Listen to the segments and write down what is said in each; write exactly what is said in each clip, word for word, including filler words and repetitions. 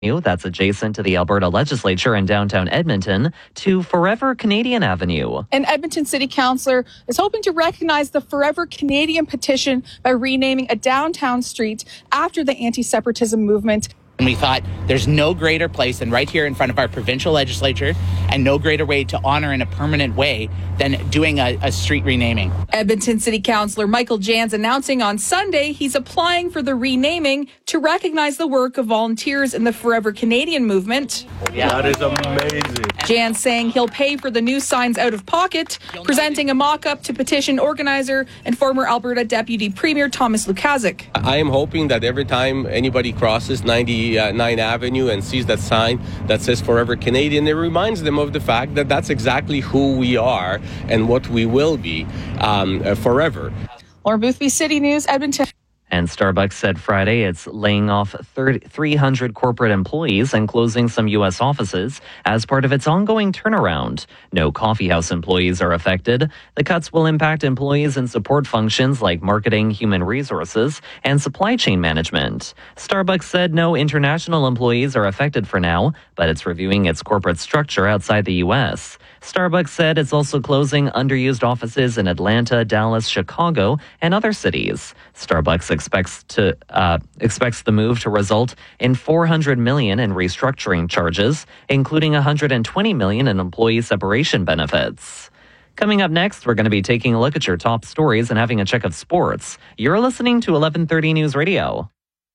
that's adjacent to the Alberta Legislature in downtown Edmonton, to Forever Canadian Avenue. An Edmonton City Councillor is hoping to recognize the Forever Canadian petition by renaming a downtown street after the anti-separatism movement. And we thought there's no greater place than right here in front of our provincial legislature, and no greater way to honor in a permanent way than doing a, a street renaming. Edmonton City Councillor Michael Jans announcing on Sunday he's applying for the renaming to recognize the work of volunteers in the Forever Canadian movement. Yeah. That is amazing. Jans saying he'll pay for the new signs out of pocket, presenting a mock-up to petition organizer and former Alberta Deputy Premier Thomas Lukaszuk. I am hoping that every time anybody crosses ninety-ninth Avenue and sees that sign that says Forever Canadian, it reminds them of the fact that that's exactly who we are and what we will be um, uh, forever. Lauren Boothby, City News, Edmonton. And Starbucks said Friday it's laying off three hundred corporate employees and closing some U S offices as part of its ongoing turnaround. No coffeehouse employees are affected. The cuts will impact employees in support functions like marketing, human resources, and supply chain management. Starbucks said no international employees are affected for now, but it's reviewing its corporate structure outside the U S. Starbucks said it's also closing underused offices in Atlanta, Dallas, Chicago, and other cities. Starbucks expects to uh, expects the move to result in four hundred million dollars in restructuring charges, including one hundred twenty million dollars in employee separation benefits. Coming up next, we're going to be taking a look at your top stories and having a check of sports. You're listening to eleven thirty News Radio.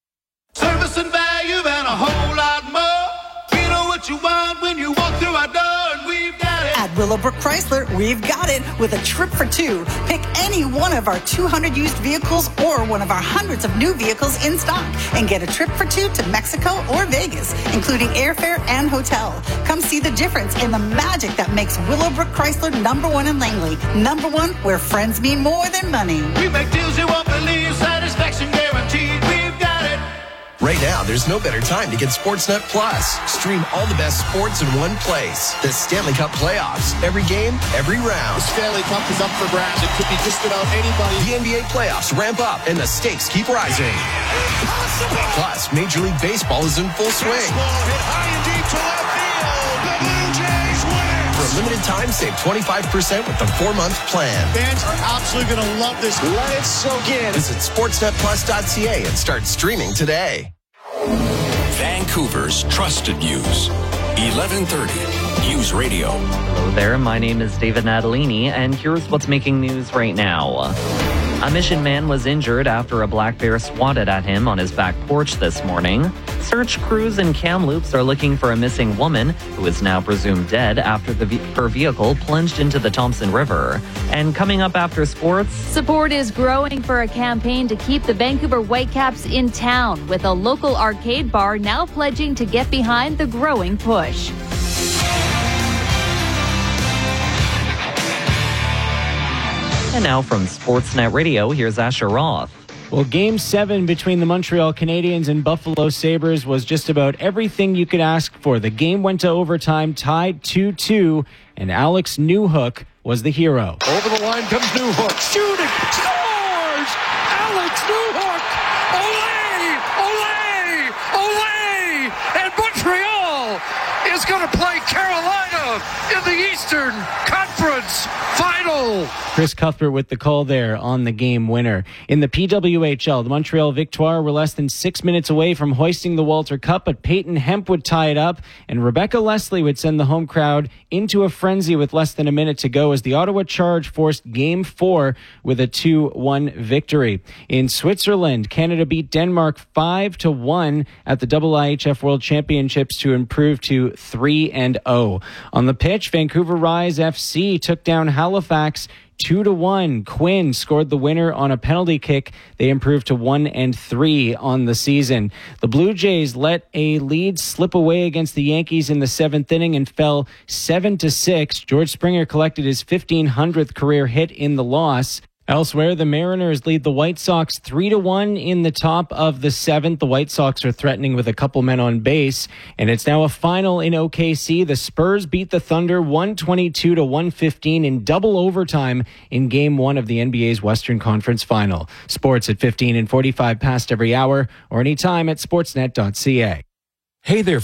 Service and value and a whole lot more. You know what you want when you walk through our door, and we've got it. At Willowbrook Chrysler, we've got it with a trip for two. Pick any one of our two hundred used vehicles or one of our hundreds of new vehicles in stock and get a trip for two to Mexico or Vegas, including airfare and hotel. Come see the difference in the magic that makes Willowbrook Chrysler number one in Langley. Number one, where friends mean more than money. We make deals you won't believe, satisfaction guaranteed. We've got it. Right now, there's no better time to get Sportsnet Plus. Stream all the best sports in one place. The Stanley Cup playoffs. Every game, every round. The Stanley Cup is up for grabs. It could be just about anybody. The N B A playoffs ramp up and the stakes keep rising. Impossible. Plus, Major League Baseball is in full swing. Baseball hit high and deep to left field. The Blue Jays win it. For a limited time, save twenty-five percent with the four-month plan. Fans are absolutely going to love this. Let it soak in. Visit sportsnet plus dot c a and start streaming today. Vancouver's trusted news. eleven thirty News Radio. Hello there, my name is David Natalini, and here's what's making news right now. A Mission man was injured after a black bear swatted at him on his back porch this morning. Search crews in Kamloops are looking for a missing woman who is now presumed dead after the ve- her vehicle plunged into the Thompson River. And coming up after sports... Support is growing for a campaign to keep the Vancouver Whitecaps in town, with a local arcade bar now pledging to get behind the growing push. And now from Sportsnet Radio, here's Asher Roth. Well, Game seven between the Montreal Canadiens and Buffalo Sabres was just about everything you could ask for. The game went to overtime, tied two two, and Alex Newhook was the hero. Over the line comes Newhook. Shooting. Scores! Alex Newhook! Olé! Olé! Olé! And Montreal is going to play Carolina in the Eastern Conference Final. Chris Cuthbert with the call there on the game winner. In the P W H L, the Montreal Victoire were less than six minutes away from hoisting the Walter Cup, but Peyton Hemp would tie it up, and Rebecca Leslie would send the home crowd into a frenzy with less than a minute to go as the Ottawa Charge forced Game four with a two one victory. In Switzerland, Canada beat Denmark five to one at the I I H F World Championships to improve to three and oh. On the pitch, Vancouver Rise F C took down Halifax Two to one. Quinn scored the winner on a penalty kick. They improved to one and three on the season. The Blue Jays let a lead slip away against the Yankees in the seventh inning and fell seven to six. George Springer collected his fifteen hundredth career hit in the loss. Elsewhere, the Mariners lead the White Sox three to one in the top of the seventh. The White Sox are threatening with a couple men on base, and it's now a final in O K C. The Spurs beat the Thunder one twenty-two to one fifteen in double overtime in Game one of the N B A's Western Conference Final. Sports at fifteen and forty-five past every hour or anytime at sportsnet dot c a. Hey there,